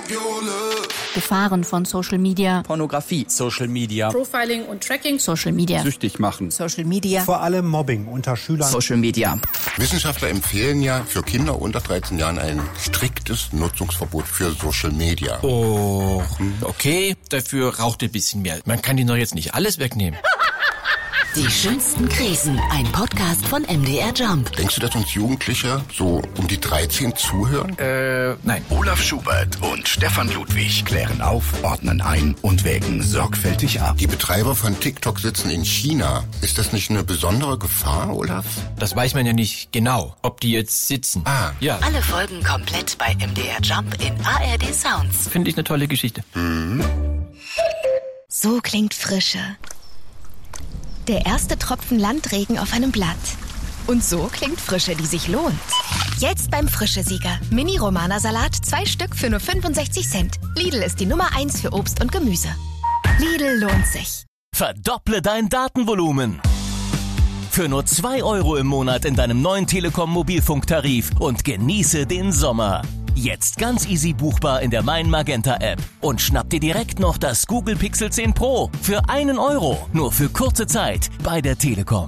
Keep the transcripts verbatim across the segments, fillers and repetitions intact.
Gefahren von Social Media. Pornografie. Social Media. Profiling und Tracking. Social Media. Süchtig machen. Social Media. Vor allem Mobbing unter Schülern. Social Media. Wissenschaftler empfehlen ja für Kinder unter dreizehn Jahren ein striktes Nutzungsverbot für Social Media. Oh, okay, dafür raucht ein bisschen mehr. Man kann ihnen doch jetzt nicht alles wegnehmen. Die schönsten Krisen, ein Podcast von M D R Jump. Denkst du, dass uns Jugendliche so um die dreizehn zuhören? Äh, nein. Olaf Schubert und Stefan Ludwig klären auf, ordnen ein und wägen sorgfältig ab. Die Betreiber von TikTok sitzen in China. Ist das nicht eine besondere Gefahr, Olaf? Das weiß man ja nicht genau, ob die jetzt sitzen. Ah. Ja. Alle Folgen komplett bei M D R Jump in A R D Sounds. Finde ich eine tolle Geschichte. Mhm. So klingt Frische. Der erste Tropfen Landregen auf einem Blatt. Und so klingt Frische, die sich lohnt. Jetzt beim Frische-Sieger. Mini-Romana-Salat, zwei Stück für nur fünfundsechzig Cent. Lidl ist die Nummer eins für Obst und Gemüse. Lidl lohnt sich. Verdopple dein Datenvolumen. Für nur zwei Euro im Monat in deinem neuen Telekom-Mobilfunktarif und genieße den Sommer. Jetzt ganz easy buchbar in der Mein Magenta App. Und schnapp dir direkt noch das Google Pixel zehn Pro für einen Euro. Nur für kurze Zeit bei der Telekom.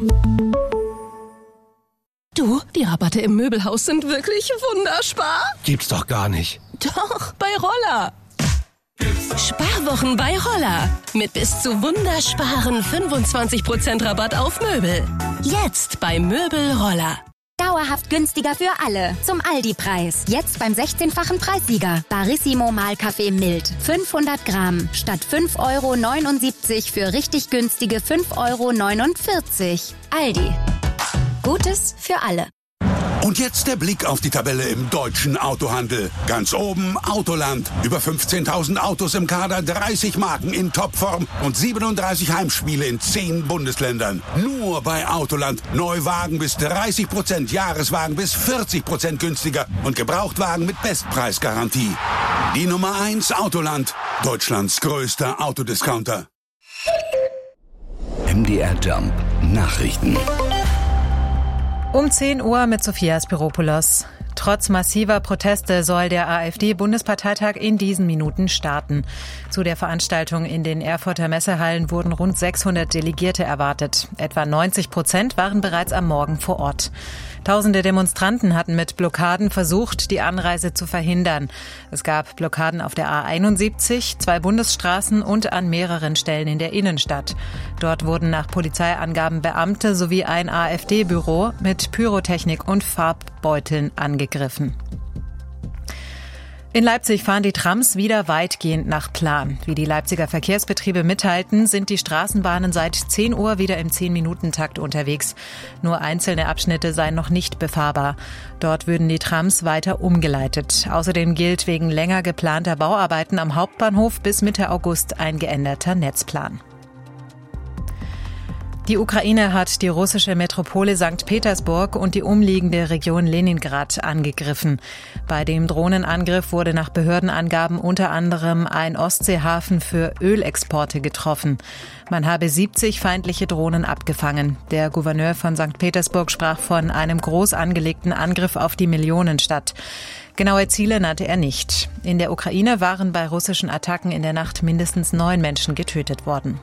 Du, die Rabatte im Möbelhaus sind wirklich wunderspar. Gibt's doch gar nicht. Doch, bei Roller. Sparwochen bei Roller. Mit bis zu wundersparen fünfundzwanzig Prozent Rabatt auf Möbel. Jetzt bei Möbel Roller. Dauerhaft günstiger für alle. Zum Aldi-Preis. Jetzt beim sechzehnfachen Preissieger. Barissimo Mahlkaffee Mild. fünfhundert Gramm. Statt fünf Euro neunundsiebzig für richtig günstige fünf Euro neunundvierzig. Aldi. Gutes für alle. Und jetzt der Blick auf die Tabelle im deutschen Autohandel. Ganz oben Autoland. Über fünfzehntausend Autos im Kader, dreißig Marken in Topform und siebenunddreißig Heimspiele in zehn Bundesländern. Nur bei Autoland. Neuwagen bis dreißig Prozent, Jahreswagen bis vierzig Prozent günstiger und Gebrauchtwagen mit Bestpreisgarantie. Die Nummer eins Autoland. Deutschlands größter Autodiscounter. M D R Jump. Nachrichten. Um zehn Uhr mit Sophia Spiropoulos. Trotz massiver Proteste soll der AfD-Bundesparteitag in diesen Minuten starten. Zu der Veranstaltung in den Erfurter Messehallen wurden rund sechshundert Delegierte erwartet. Etwa neunzig Prozent waren bereits am Morgen vor Ort. Tausende Demonstranten hatten mit Blockaden versucht, die Anreise zu verhindern. Es gab Blockaden auf der A einundsiebzig, zwei Bundesstraßen und an mehreren Stellen in der Innenstadt. Dort wurden nach Polizeiangaben Beamte sowie ein AfD-Büro mit Pyrotechnik und Farbbeuteln angegriffen. In Leipzig fahren die Trams wieder weitgehend nach Plan. Wie die Leipziger Verkehrsbetriebe mitteilten, sind die Straßenbahnen seit zehn Uhr wieder im zehn-Minuten-Takt unterwegs. Nur einzelne Abschnitte seien noch nicht befahrbar. Dort würden die Trams weiter umgeleitet. Außerdem gilt wegen länger geplanter Bauarbeiten am Hauptbahnhof bis Mitte August ein geänderter Netzplan. Die Ukraine hat die russische Metropole Sankt Petersburg und die umliegende Region Leningrad angegriffen. Bei dem Drohnenangriff wurde nach Behördenangaben unter anderem ein Ostseehafen für Ölexporte getroffen. Man habe siebzig feindliche Drohnen abgefangen. Der Gouverneur von Sankt Petersburg sprach von einem groß angelegten Angriff auf die Millionenstadt. Genaue Ziele nannte er nicht. In der Ukraine waren bei russischen Attacken in der Nacht mindestens neun Menschen getötet worden.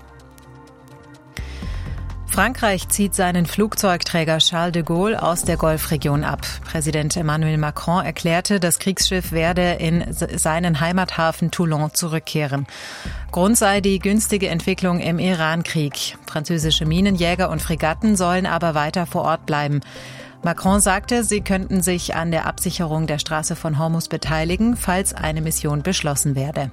Frankreich zieht seinen Flugzeugträger Charles de Gaulle aus der Golfregion ab. Präsident Emmanuel Macron erklärte, das Kriegsschiff werde in seinen Heimathafen Toulon zurückkehren. Grund sei die günstige Entwicklung im Iran-Krieg. Französische Minenjäger und Fregatten sollen aber weiter vor Ort bleiben. Macron sagte, sie könnten sich an der Absicherung der Straße von Hormuz beteiligen, falls eine Mission beschlossen werde.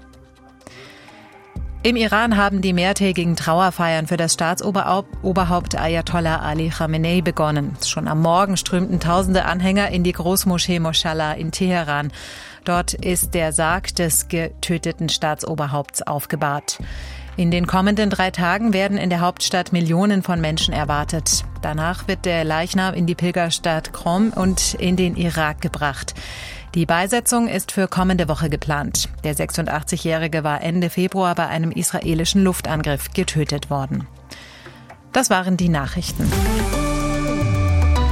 Im Iran haben die mehrtägigen Trauerfeiern für das Staatsoberhaupt Ayatollah Ali Khamenei begonnen. Schon am Morgen strömten tausende Anhänger in die Großmoschee Moshallah in Teheran. Dort ist der Sarg des getöteten Staatsoberhaupts aufgebahrt. In den kommenden drei Tagen werden in der Hauptstadt Millionen von Menschen erwartet. Danach wird der Leichnam in die Pilgerstadt Qom und in den Irak gebracht. Die Beisetzung ist für kommende Woche geplant. Der sechsundachtzigjährige war Ende Februar bei einem israelischen Luftangriff getötet worden. Das waren die Nachrichten.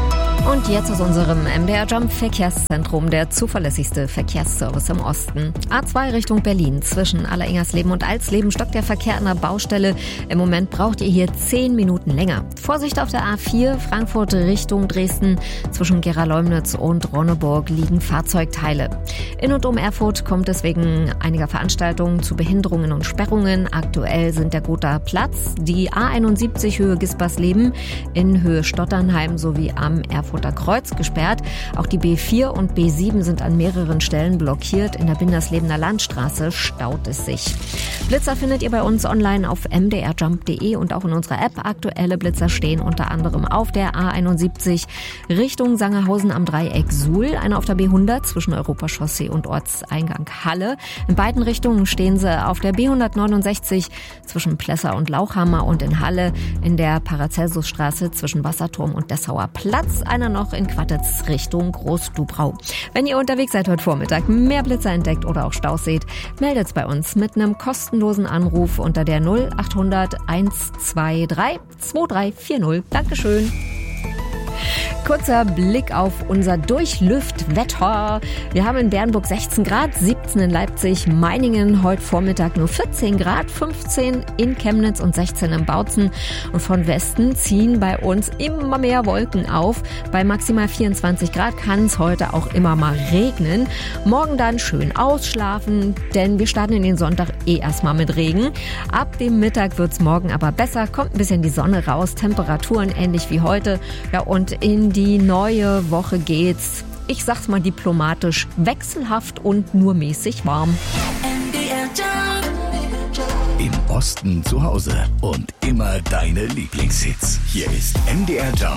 Und jetzt aus unserem M D R Jump Verkehrszentrum, der zuverlässigste Verkehrsservice im Osten. A zwei Richtung Berlin. Zwischen Alleringhersleben und Alsleben stockt der Verkehr an der Baustelle. Im Moment braucht ihr hier zehn Minuten länger. Vorsicht auf der A vier, Frankfurt Richtung Dresden. Zwischen Gera-Leumnitz und Ronneburg liegen Fahrzeugteile. In und um Erfurt kommt es wegen einiger Veranstaltungen zu Behinderungen und Sperrungen. Aktuell sind der Gotha Platz, die A einundsiebzig Höhe Gispersleben in Höhe Stotternheim sowie am Erfurter Kreuz gesperrt. Auch die B vier und B sieben sind an mehreren Stellen blockiert. In der Binderslebener Landstraße staut es sich. Blitzer findet ihr bei uns online auf m d r jump punkt d e und auch in unserer App. Aktuelle Blitzer stehen unter anderem auf der A einundsiebzig Richtung Sangerhausen am Dreieck Suhl, einer auf der B hundert zwischen Europachaussee und Ortseingang Halle. In beiden Richtungen stehen sie auf der B hundertneunundsechzig zwischen Plessa und Lauchhammer und in Halle in der Paracelsusstraße zwischen Wasserturm und Dessauer Platz. Einer noch in Quattitz Richtung Groß-Dubrau. Wenn ihr unterwegs seid heute Vormittag, mehr Blitzer entdeckt oder auch Staus seht, meldet's bei uns mit einem kostenlosen Anruf unter der null achthundert hundertzweiundzwanzig drei vier null. Dankeschön. Kurzer Blick auf unser Durchlüftwetter. Wir haben in Bernburg sechzehn Grad, siebzehn in Leipzig, Meiningen heute Vormittag nur vierzehn Grad, fünfzehn in Chemnitz und sechzehn in Bautzen. Und von Westen ziehen bei uns immer mehr Wolken auf. Bei maximal vierundzwanzig Grad kann es heute auch immer mal regnen. Morgen dann schön ausschlafen, denn wir starten in den Sonntag eh erstmal mit Regen. Ab dem Mittag wird's morgen aber besser, kommt ein bisschen die Sonne raus, Temperaturen ähnlich wie heute. Ja, und in die neue Woche geht's, ich sag's mal diplomatisch, wechselhaft und nur mäßig warm. Im Osten zu Hause und immer deine Lieblingshits. Hier ist M D R Jump